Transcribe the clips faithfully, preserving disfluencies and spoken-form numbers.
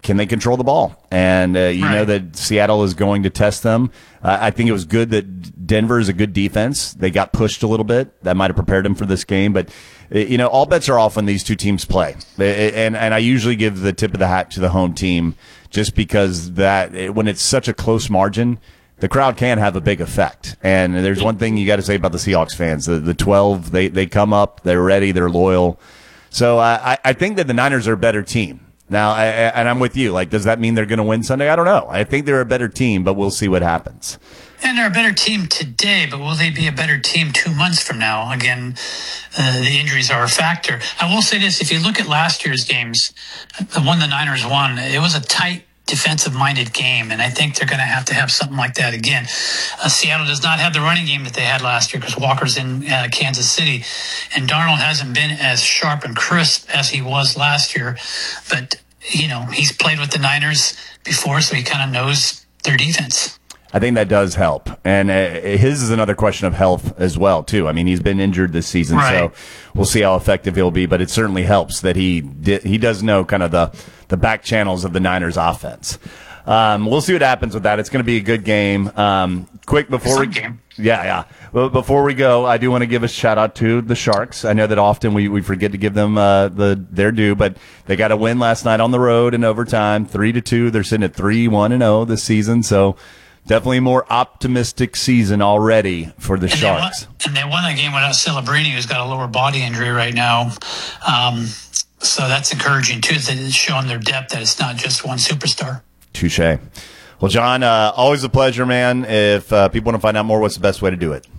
can they control the ball? And uh, you right. know that Seattle is going to test them. Uh, I think it was good that Denver is a good defense. They got pushed a little bit. That might have prepared them for this game. But, uh, you know, all bets are off when these two teams play. And, and I usually give the tip of the hat to the home team just because that when it's such a close margin, the crowd can have a big effect. And there's one thing you got to say about the Seahawks fans. The, the twelve, they, they come up, they're ready, they're loyal. So uh, I, I think that the Niners are a better team. Now, I, and I'm with you. Like, does that mean they're going to win Sunday? I don't know. I think they're a better team, but we'll see what happens. And they're a better team today, but will they be a better team two months from now? Again, uh, the injuries are a factor. I will say this. If you look at last year's games, the one the Niners won, it was a tight, defensive-minded game, and I think they're going to have to have something like that again. Uh, Seattle does not have the running game that they had last year because Walker's in uh, Kansas City, and Darnold hasn't been as sharp and crisp as he was last year. But, you know, he's played with the Niners before, so he kind of knows their defense. I think that does help. And uh, his is another question of health as well, too. I mean, he's been injured this season, right. so we'll see how effective he'll be. But it certainly helps that he di- he does know kind of the, the back channels of the Niners offense. Um, we'll see what happens with that. It's going to be a good game. Um, quick before we game. Yeah, yeah. Well, before we go, I do want to give a shout-out to the Sharks. I know that often we, we forget to give them uh, the their due, but they got a win last night on the road in overtime, three to two. They're sitting at three one and oh this season, so definitely a more optimistic season already for the and Sharks. They won, and they won that game without Celebrini, who's got a lower body injury right now. Um, so that's encouraging, too, that it's showing their depth, that it's not just one superstar. Touche. Well, John, uh, always a pleasure, man. If uh, people want to find out more, what's the best way to do it?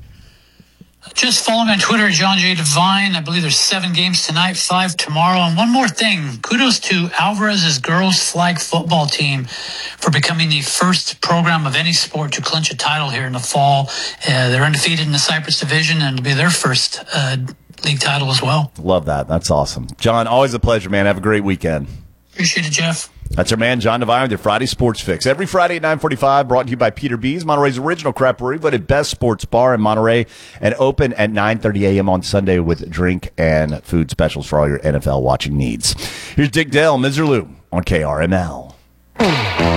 Just follow me on Twitter at John J. Devine. I believe there's seven games tonight, five tomorrow. And one more thing, kudos to Alvarez's girls flag football team for becoming the first program of any sport to clinch a title here in the fall. Uh, they're undefeated in the Cyprus Division, and it'll be their first uh, league title as well. Love that. That's awesome. John, always a pleasure, man. Have a great weekend. Appreciate it, Jeff. That's our man, John Devine, with your Friday Sports Fix. Every Friday at nine forty-five, brought to you by Peter B's, Monterey's original craft brewery, voted best sports bar in Monterey, and open at nine thirty a.m. on Sunday with drink and food specials for all your N F L watching needs. Here's Dick Dale, Miserlou on K R M L.